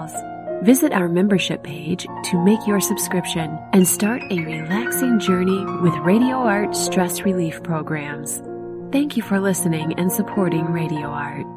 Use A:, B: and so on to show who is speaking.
A: emails. Visit our membership page to make your subscription and start a relaxing journey with Radio Art stress relief programs. Thank you for listening and supporting Radio Art.